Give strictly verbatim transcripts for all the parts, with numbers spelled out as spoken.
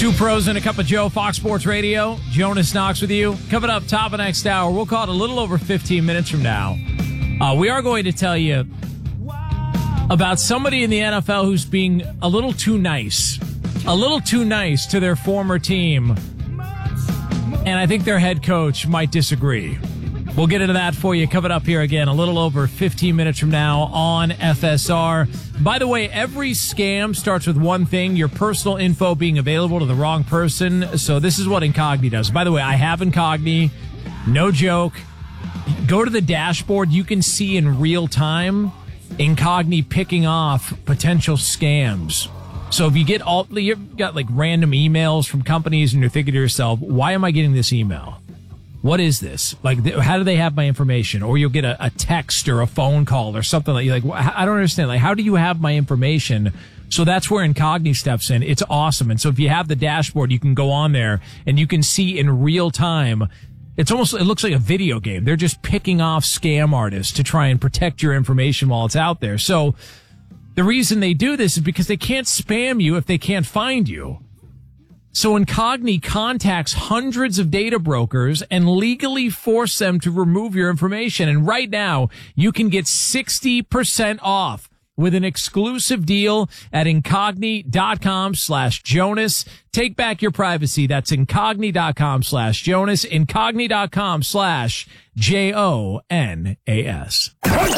Two pros and a cup of Joe, Fox Sports Radio. Jonas Knox with you. Coming up top of next hour, we'll call it a little over fifteen minutes from now. Uh, we are going to tell you about somebody in the N F L who's being a little too nice. A little too nice to their former team. And I think their head coach might disagree. We'll get into that for you coming up here again a little over fifteen minutes from now on F S R. By the way, every scam starts with one thing, your personal info being available to the wrong person. So this is what Incogni does. By the way, I have Incogni. No joke. Go to the dashboard. You can see in real time Incogni picking off potential scams. So if you get all, you've got like random emails from companies and you're thinking to yourself, why am I getting this email? What is this? Like, how do they have my information? Or you'll get a, a text or a phone call or something like, you're like, I don't understand. Like, how do you have my information? So that's where Incogni steps in. It's awesome. And so if you have the dashboard, you can go on there and you can see in real time. It's almost, it looks like a video game. They're just picking off scam artists to try and protect your information while it's out there. So the reason they do this is because they can't spam you if they can't find you. So Incogni contacts hundreds of data brokers and legally force them to remove your information. And right now, you can get sixty percent off with an exclusive deal at Incogni.com slash Jonas. Take back your privacy. That's Incogni.com slash Jonas. Incogni.com slash J O N A S.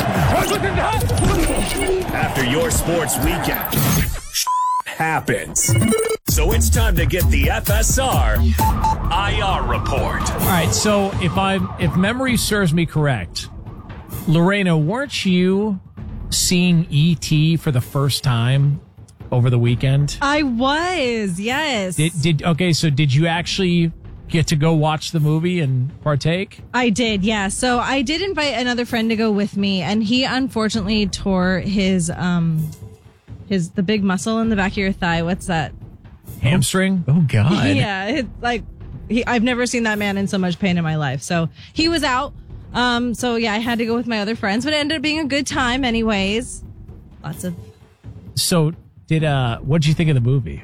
After your sports weekend, happens. So it's time to get the F S R I R report. All right, so if I if memory serves me correct, Lorena, weren't you seeing E T for the first time over the weekend? I was, yes. Did did okay, so did you actually get to go watch the movie and partake? I did, yeah. So I did invite another friend to go with me, and he unfortunately tore his um his the big muscle in the back of your thigh. What's that? Hamstring? Oh, God. Yeah, it's like he, I've never seen that man in so much pain in my life. So he was out. Um, so yeah, I had to go with my other friends, but it ended up being a good time anyways. Lots of. So did, uh, what did you think of the movie?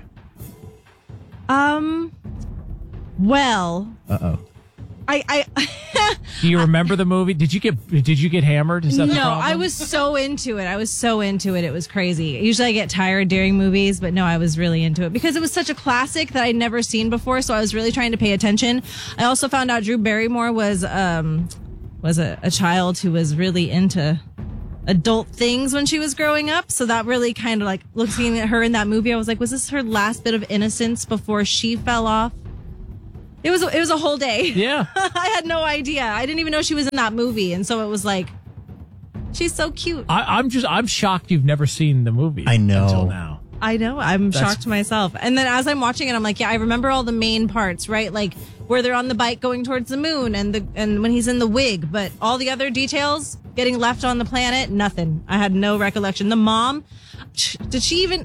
Um, well. Uh-oh. I, I Do you remember the movie? Did you get, did you get hammered? Is that the no, problem? I was so into it. I was so into it. It was crazy. Usually I get tired during movies, but no, I was really into it because it was such a classic that I'd never seen before. So I was really trying to pay attention. I also found out Drew Barrymore was, um, was a, a child who was really into adult things when she was growing up. So that really kind of like looking at her in that movie, I was like, was this her last bit of innocence before she fell off? It was, it was a whole day. Yeah. I had no idea. I didn't even know she was in that movie. And so it was like, she's so cute. I, I'm just, I'm shocked you've never seen the movie. I know. Until now. I know. I'm That's- shocked myself. And then as I'm watching it, I'm like, yeah, I remember all the main parts, right? Like where they're on the bike going towards the moon and the, and when he's in the wig, but all the other details getting left on the planet, nothing. I had no recollection. The mom, did she even,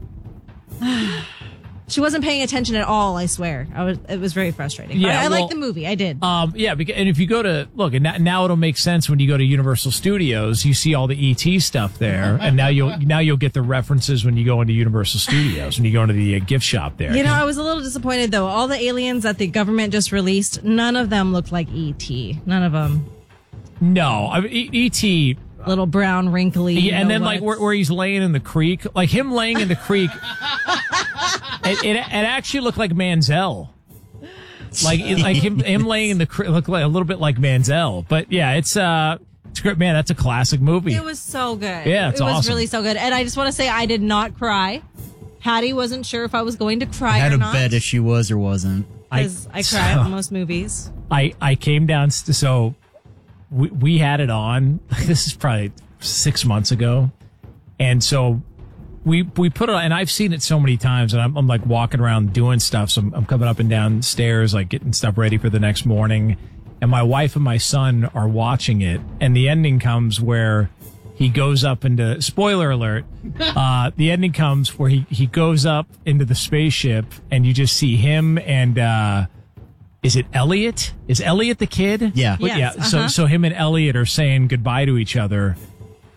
she wasn't paying attention at all, I swear. I was. It was very frustrating. Yeah, I, I well, liked the movie. I did. Um, yeah, because, and if you go to, look, and now, now it'll make sense when you go to Universal Studios, you see all the E T stuff there, and now you'll, now you'll get the references when you go into Universal Studios, when you go into the uh, gift shop there. You know, I was a little disappointed, though. All the aliens that the government just released, none of them looked like E T. None of them. No, I mean, E- E.T., Little brown, wrinkly. yeah, and know then like what. where, where he's laying in the creek, like him laying in the creek, it, it, it actually looked like Manziel. Like it, like him him laying in the creek looked like a little bit like Manziel. But yeah, it's uh, it's great, man. That's a classic movie. It was so good. Yeah, it's it was awesome. really so good. And I just want to say, I did not cry. Hattie wasn't sure if I was going to cry I had or a not. bet if she was or wasn't. Because I, I cry at most movies. I, I came down, so we, we had it on. This is probably six months ago. And so we we put it on, and I've seen it so many times, and I'm, I'm like walking around doing stuff. So I'm, I'm coming up and down stairs, like getting stuff ready for the next morning. And my wife and my son are watching it. And the ending comes where he goes up into, spoiler alert, uh, the ending comes where he, he goes up into the spaceship, and you just see him and, uh, is it Elliot? Is Elliot the kid? Yeah. But Yes, yeah. So, uh-huh. so him and Elliot are saying goodbye to each other.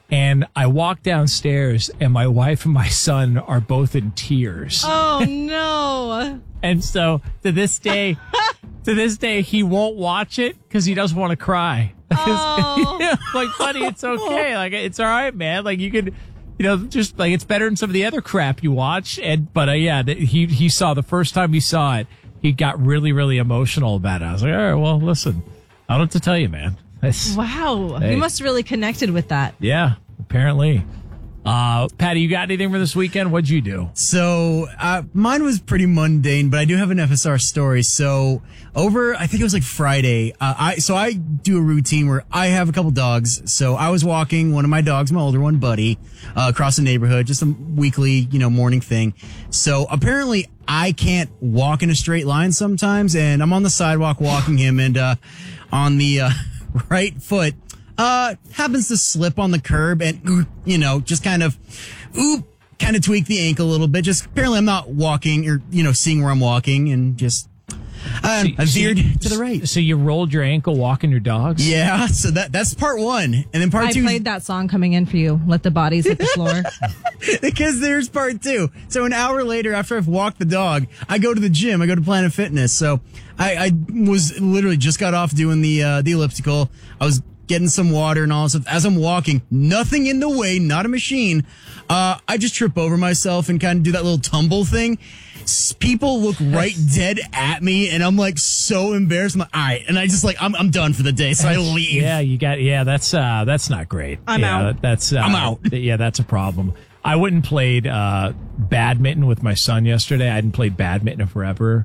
And I walk downstairs, and my wife and my son are both in tears. Oh, no. And so to this day, to this day, he won't watch it because he doesn't want to cry. Oh. Yeah, like, buddy, it's okay. Like, it's all right, man. Like, you could, you know, just like it's better than some of the other crap you watch. And but uh, yeah, the, he he saw the first time he saw it, he got really really emotional about it. I was like, all right, well, listen, I don't know what to tell you, man. It's, Wow. Hey. You must have really connected with that. yeah, apparently. Uh, Patty, you got anything for this weekend? What'd you do? So, uh, mine was pretty mundane, but I do have an F S R story. So, over, I think it was like Friday, uh, I, so I do a routine where I have a couple dogs. So I was walking one of my dogs, my older one, Buddy, uh, across the neighborhood, just a weekly, you know, morning thing. So apparently I can't walk in a straight line sometimes, and I'm on the sidewalk walking him, and, uh, on the, uh, right foot, Uh, happens to slip on the curb and, you know, just kind of, oop, kind of tweak the ankle a little bit. Just apparently I'm not walking or, you know, seeing where I'm walking, and just, uh, I veered so you, to the right. So you rolled your ankle walking your dogs? Yeah. So that, that's part one. And then part I two. played that song coming in for you. Let the bodies hit the floor. Because there's part two. So an hour later, after I've walked the dog, I go to the gym. I go to Planet Fitness. So I, I was literally just got off doing the, uh, the elliptical. I was getting some water and all that stuff. As I'm walking, nothing in the way, not a machine. Uh, I just trip over myself and kind of do that little tumble thing. S- People look right dead at me, and I'm like so embarrassed. I'm like, all right. And I just like, I'm, I'm done for the day. So I leave. Yeah, you got, yeah, that's, uh, that's not great. I'm yeah, out. That's, uh, I'm out. Yeah, that's a problem. I went and played, uh, badminton with my son yesterday. I hadn't played badminton in forever.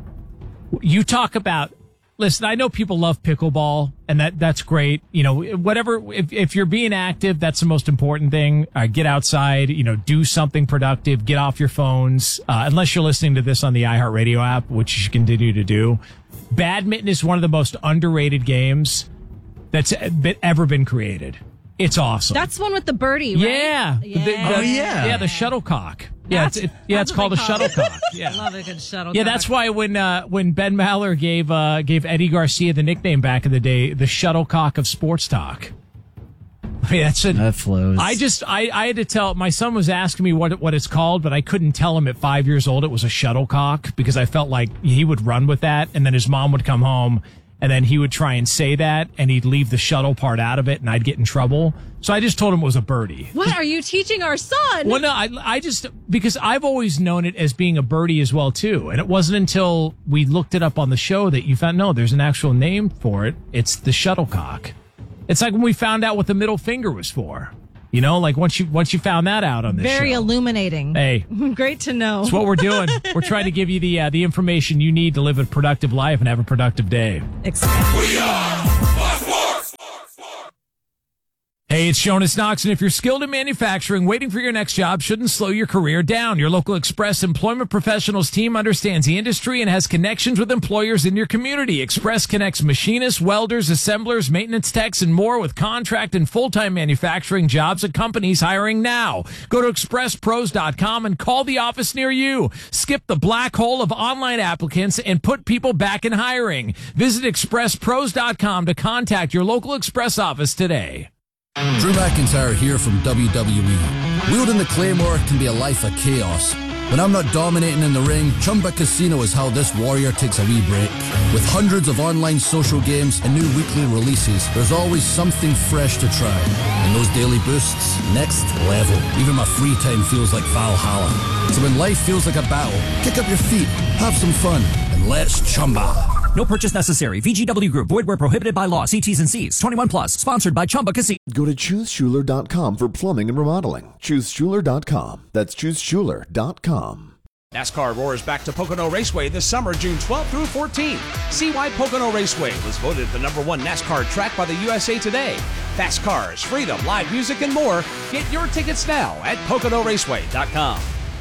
You talk about, listen, I know people love pickleball, and that that's great. You know, whatever, if, if you're being active, that's the most important thing. Uh, get outside, you know, do something productive, get off your phones, uh, unless you're listening to this on the iHeartRadio app, which you should continue to do. Badminton is one of the most underrated games that's ever been created. It's awesome. That's one with the birdie, right? Yeah. Yeah. The- the- Oh, yeah. Yeah, the shuttlecock. Yeah, That's- it's, it, yeah, that's it's what called a they call it. shuttlecock. Yeah. Love a good shuttlecock. Yeah, that's why when uh, when Ben Maller gave uh, gave Eddie Garcia the nickname back in the day, the shuttlecock of sports talk. I mean, that's a, That flows. I just I, I had to tell my son was asking me what what it's called, but I couldn't tell him at five years old it was a shuttlecock because I felt like he would run with that, and then his mom would come home. And then he would try and say that, and he'd leave the shuttle part out of it, and I'd get in trouble. So I just told him it was a birdie. What are you teaching our son? Well, no, I, I just, because I've always known it as being a birdie as well, too. And it wasn't until we looked it up on the show that you found, no, there's an actual name for it. It's the shuttlecock. It's like when we found out what the middle finger was for. You know, like once you once you found that out on this Very show. illuminating. Hey, Great to know. that's what we're doing. We're trying to give you the uh, the information you need to live a productive life and have a productive day. Hey, it's Jonas Knox, and if you're skilled in manufacturing, waiting for your next job shouldn't slow your career down. Your local Express Employment Professionals team understands the industry and has connections with employers in your community. Express connects machinists, welders, assemblers, maintenance techs, and more with contract and full-time manufacturing jobs at companies hiring now. Go to express pros dot com and call the office near you. Skip the black hole of online applicants and put people back in hiring. Visit express pros dot com to contact your local Express office today. Drew McIntyre here from W W E. Wielding the Claymore can be a life of chaos. When I'm not dominating in the ring, Chumba Casino is how this warrior takes a wee break. With hundreds of online social games and new weekly releases, there's always something fresh to try. And those daily boosts, next level. Even my free time feels like Valhalla. So when life feels like a battle, kick up your feet, have some fun, and let's Chumba. No purchase necessary. V G W Group. Void where prohibited by law. See T's and C's. twenty-one plus. Sponsored by Chumba Casino. Go to choose schuler dot com for plumbing and remodeling. choose schuler dot com. That's choose schuler dot com. NASCAR roars back to Pocono Raceway this summer, June twelfth through fourteenth. See why Pocono Raceway was voted the number one NASCAR track by the U S A Today. Fast cars, freedom, live music, and more. Get your tickets now at pocono raceway dot com.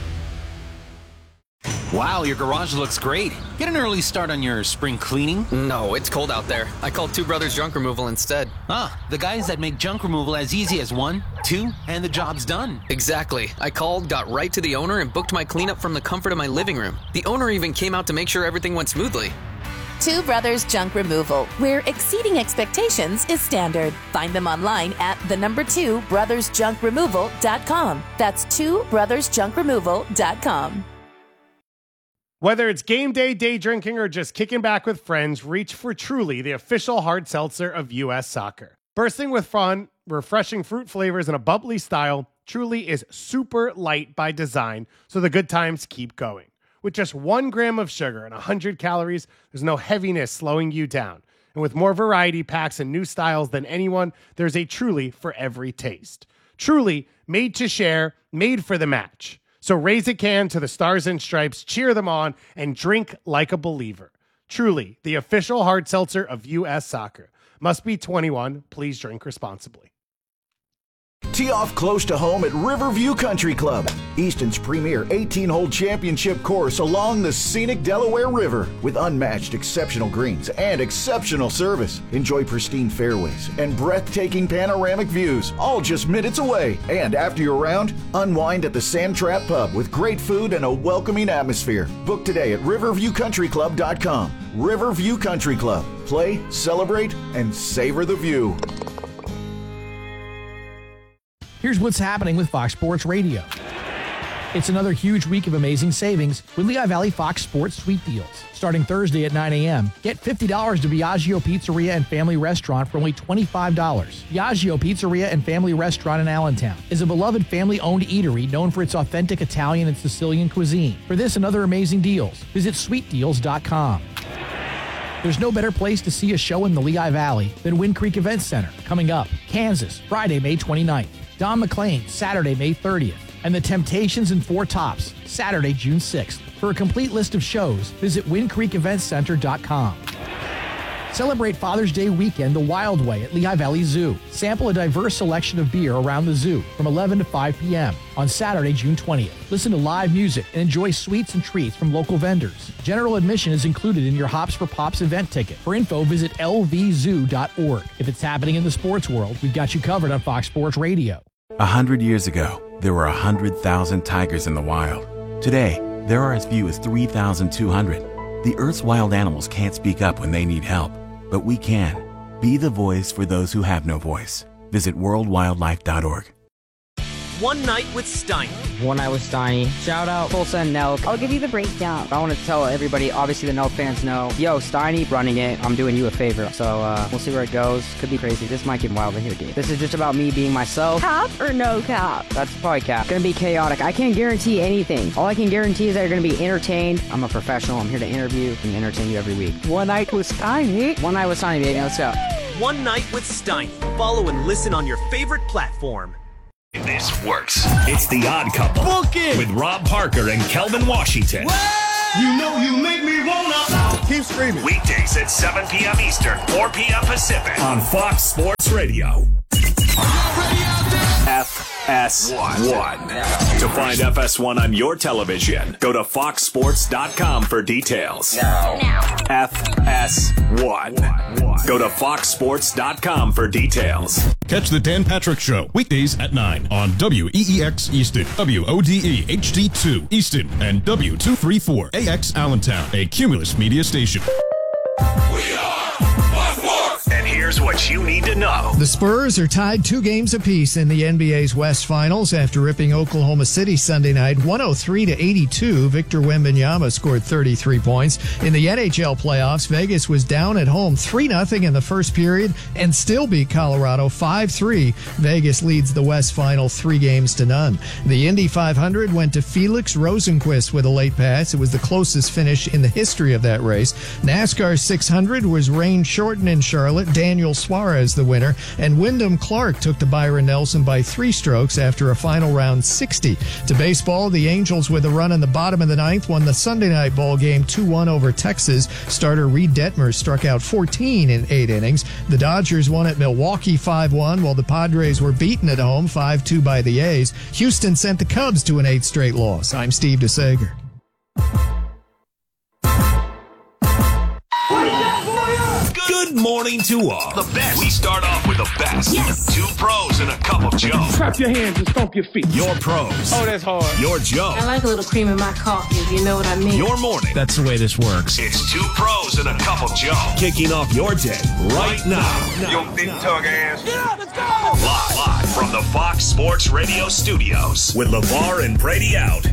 Wow, your garage looks great. Get an early start on your spring cleaning. No, it's cold out there. I called Two Brothers Junk Removal instead. Ah, the guys that make junk removal as easy as one, two, and the job's done. Exactly. I called, got right to the owner, and booked my cleanup from the comfort of my living room. The owner even came out to make sure everything went smoothly. Two Brothers Junk Removal, where exceeding expectations is standard. Find them online at the number two brothers junk removal dot com. That's two brothers junk removal dot com. Whether it's game day, day drinking, or just kicking back with friends, reach for Truly, the official hard seltzer of U S Soccer. Bursting with fun, refreshing fruit flavors, and a bubbly style, Truly is super light by design, so the good times keep going. With just one gram of sugar and one hundred calories, there's no heaviness slowing you down. And with more variety packs and new styles than anyone, there's a Truly for every taste. Truly, made to share, made for the match. So raise a can to the Stars and Stripes, cheer them on, and drink like a believer. Truly, the official hard seltzer of U S Soccer. Must be twenty-one. Please drink responsibly. Tee off close to home at Riverview Country Club, Easton's premier eighteen-hole championship course along the scenic Delaware River. With unmatched exceptional greens and exceptional service. Enjoy pristine fairways and breathtaking panoramic views, all just minutes away. And after your round, unwind at the Sand Trap Pub with great food and a welcoming atmosphere. Book today at riverview country club dot com. Riverview Country Club. Play, celebrate, and savor the view. Here's what's happening with Fox Sports Radio. It's another huge week of amazing savings with Lehigh Valley Fox Sports Sweet Deals. Starting Thursday at nine a.m., get fifty dollars to Biagio Pizzeria and Family Restaurant for only twenty-five dollars. Biagio Pizzeria and Family Restaurant in Allentown is a beloved family-owned eatery known for its authentic Italian and Sicilian cuisine. For this and other amazing deals, visit sweet deals dot com. There's no better place to see a show in the Lehigh Valley than Wind Creek Event Center. Coming up, Kansas, Friday, May twenty-ninth. Don McLean, Saturday, May thirtieth. And The Temptations and Four Tops, Saturday, June sixth. For a complete list of shows, visit wind creek event center dot com. Celebrate Father's Day weekend the Wild Way at Lehigh Valley Zoo. Sample a diverse selection of beer around the zoo from eleven to five p.m. on Saturday, June twentieth. Listen to live music and enjoy sweets and treats from local vendors. General admission is included in your Hops for Pops event ticket. For info, visit l v zoo dot org. If it's happening in the sports world, we've got you covered on Fox Sports Radio. A hundred years ago, there were a hundred thousand tigers in the wild. Today, there are as few as three thousand two hundred. The Earth's wild animals can't speak up when they need help, but we can. Be the voice for those who have no voice. Visit world wildlife dot org. One Night with Steiny. One Night with Steiny. Shout out Tulsa and Nelk. I'll give you the breakdown. I want to tell everybody, obviously the Nelk fans know, yo, Steiny running it. I'm doing you a favor. So uh, we'll see where it goes. Could be crazy. This might get wild in here, dude. This is just about me being myself. Cap or no cap? That's probably cap. Gonna be chaotic. I can't guarantee anything. All I can guarantee is that you're gonna be entertained. I'm a professional. I'm here to interview and entertain you every week. One Night with Steiny. One Night with Steiny, baby. Let's go. One Night with Steiny. Follow and listen on your favorite platform. This works. It's The Odd Couple. Book it! With Rob Parker and Kelvin Washington. What? You know you make me wanna keep screaming. Weekdays at seven p.m. Eastern, four p.m. Pacific on Fox Sports Radio. F S one. To find F S one on your television, go to fox sports dot com for details. Now. Now. F S one. Go to fox sports dot com for details. Catch the Dan Patrick Show weekdays at nine on W E E X Easton, W O D E H D two Easton, and W two thirty-four A X Allentown, a Cumulus media station. We are And here's what you need to know. The Spurs are tied two games apiece in the N B A's West Finals after ripping Oklahoma City Sunday night one oh three to eighty-two. Victor Wembanyama scored thirty-three points. In the N H L playoffs, Vegas was down at home three nothing in the first period and still beat Colorado five three. Vegas leads the West Final three games to none. The Indy five hundred went to Felix Rosenqvist with a late pass. It was the closest finish in the history of that race. NASCAR six hundred was rain shortened in Charlotte. Daniel Suarez the winner, and Wyndham Clark took to Byron Nelson by three strokes after a final round sixty. To baseball, the Angels with a run in the bottom of the ninth won the Sunday night ball game two one over Texas. Starter Reed Detmer struck out fourteen in eight innings. The Dodgers won at Milwaukee five one, while the Padres were beaten at home five two by the A's. Houston sent the Cubs to an eighth straight loss. I'm Steve DeSager. Good morning. morning two-off. The best. We start off with the best. Yes. Two pros and a cup of Joe. Clap your hands and stomp your feet. Your pros. Oh, that's hard. Your Joe. I like a little cream in my coffee, if you know what I mean. Your morning. That's the way this works. It's two pros and a cup of Joe. Kicking off your day right now. now Yo, big tug ass. Yeah, let's go. Live, live from the Fox Sports Radio studios with LeVar and Brady out.